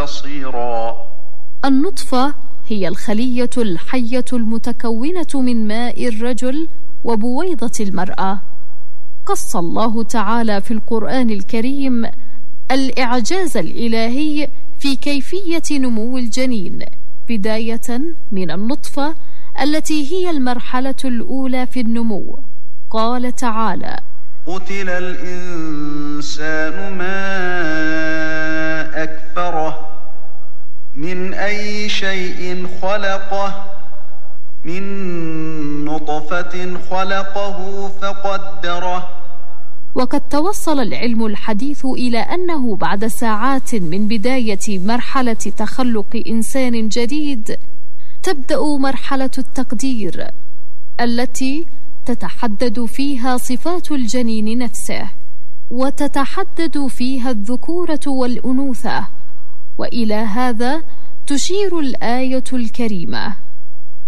بصيرا. النطفة هي الخلية الحية المتكونة من ماء الرجل وبويضة المرأة. قص الله تعالى في القرآن الكريم الإعجاز الإلهي في كيفية نمو الجنين، بداية من النطفة التي هي المرحلة الأولى في النمو. قال تعالى: قتل الإنسان ما أكفره، من أي شيء خلقه، من نطفة خلقه فقدره. وقد توصل العلم الحديث إلى أنه بعد ساعات من بداية مرحلة تخلق إنسان جديد تبدأ مرحلة التقدير، التي تتحدد فيها صفات الجنين نفسه، وتتحدد فيها الذكورة والأنوثة. وإلى هذا تشير الآية الكريمة: